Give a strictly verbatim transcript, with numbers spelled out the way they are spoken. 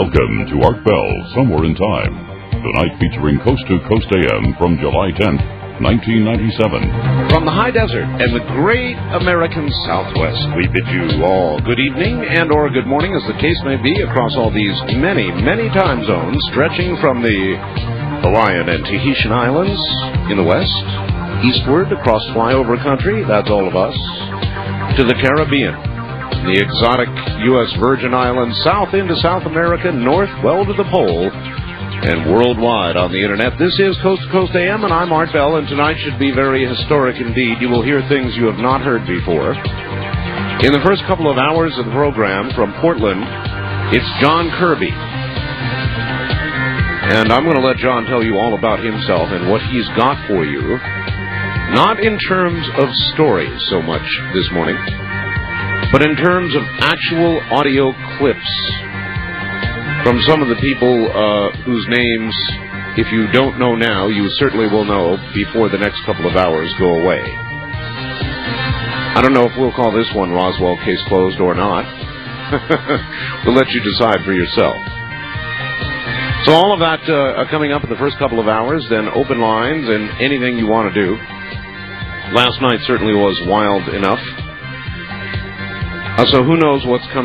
Welcome to Art Bell, Somewhere in Time. Tonight featuring Coast to Coast A M from July tenth, nineteen ninety-seven. From the high desert and the great American Southwest, we bid you all good evening and or good morning, as the case may be, across all these many, many time zones, stretching from the Hawaiian and Tahitian Islands in the west, eastward across flyover country, that's all of us, to the Caribbean, the exotic U S Virgin Islands, south into South America, north well to the pole, and worldwide on the internet. This is Coast to Coast A M, and I'm Art Bell, and tonight should be very historic indeed. You will hear things you have not heard before. In the first couple of hours of the program from Portland, it's John Kirby. And I'm going to let John tell you all about himself and what he's got for you. Not in terms of stories so much this morning, but in terms of actual audio clips from some of the people uh, whose names, if you don't know now, you certainly will know before the next couple of hours go away. I don't know if we'll call this one Roswell Case Closed or not. We'll let you decide for yourself. So all of that uh, coming up in the first couple of hours, then open lines and anything you want to do. Last night certainly was wild enough. Uh, so who knows what's coming